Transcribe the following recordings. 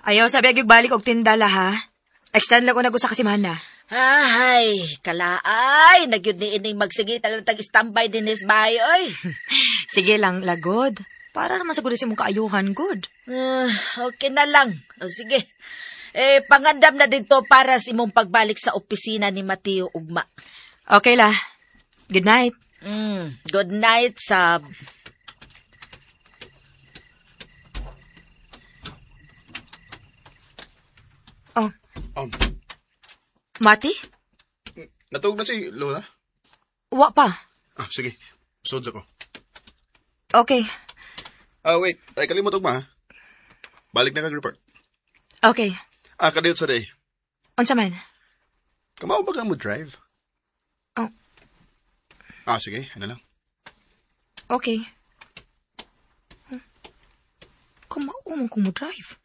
Ayaw sabi agyog balik og tindala ha. Extend lang ko na sa kasimana. Ay, kalaay, nagyud ni ining magsige talang tag-standby din is bahay, oy. Sige lang, lagod. Para naman sa gulis mong kaayuhan, good. Okay na lang. O, sige. Pangandam na dito para sa imong pagbalik sa opisina ni Mateo ugma. Okay la. Good night. Good night, Sab. Oh. Mati? Natawag na si Lola? Wa pa. Sige. Sod ako. Okay. Wait. Ay, kalimutog ma, ha? Balik na kag-report. Okay. Kadiyot sa day. Unsa man? Kamao ba ka mo drive? Oh. Sige. Ano lang? Okay. Kamao man kung mo drive.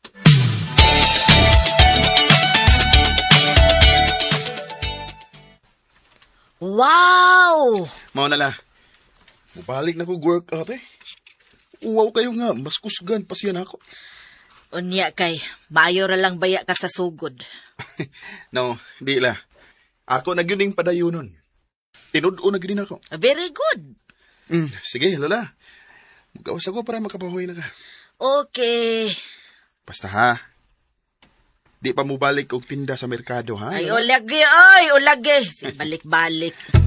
Wow! Mao na la. Mubalik na ko work, ate. Uwaw kayo nga. Mas kusgan pa siya na ako. Unya kay, maayo ra lang baya ka sa sugod. No, di la. Ako nagyuning padayunon. Tinud-o na ginin ako. Very good. Sige, Lola. Magawas ako para makapahoy na ka. Okay. Basta ha. Di pa mo balik og tinda sa merkado, ha? Ay, ulagi, oy, ulagi. Si balik-balik.